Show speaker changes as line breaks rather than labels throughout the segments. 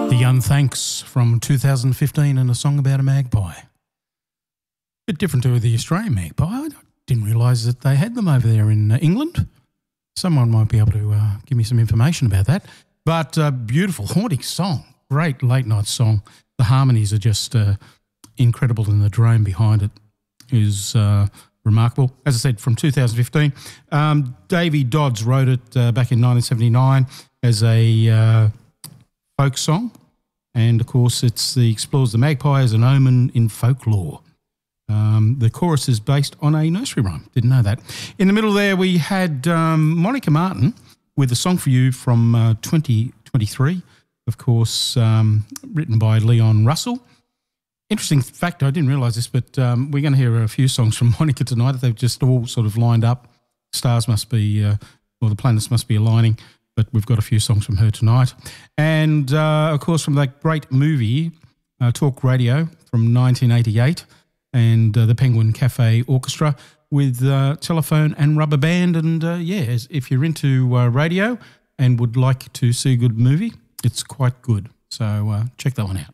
The Unthanks from 2015 and a song about a magpie. A bit different to the Australian magpie. I didn't realise that they had them over there in England. Someone might be able to give me some information about that. But beautiful, haunting song. Great late night song. The harmonies are just incredible, and the drone behind it is remarkable. As I said, from 2015. Davey Dodds wrote it back in 1979 as a folk song. And, of course, explores the magpie as an omen in folklore. The chorus is based on a nursery rhyme. Didn't know that. In the middle there, we had Monica Martin with a song for you from 2023, of course, written by Leon Russell. Interesting fact, I didn't realise this, but we're going to hear a few songs from Monica tonight. They've just all sort of lined up. Stars must be, or the planets must be aligning, but we've got a few songs from her tonight. And, of course, from that great movie, Talk Radio from 1988, and the Penguin Cafe Orchestra with Telephone and Rubber Band. And, if you're into radio and would like to see a good movie, it's quite good. So check that one out.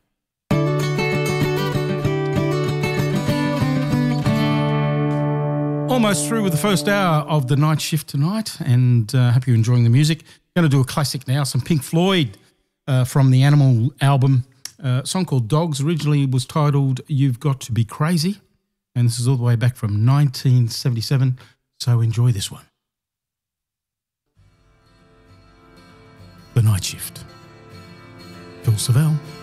Almost through with the first hour of the night shift tonight, and hope you're enjoying the music. Going to do a classic now, some Pink Floyd from the Animal album. A song called Dogs. Originally was titled You've Got to Be Crazy, and this is all the way back from 1977, so enjoy this one. The Night Shift. Phil Savell.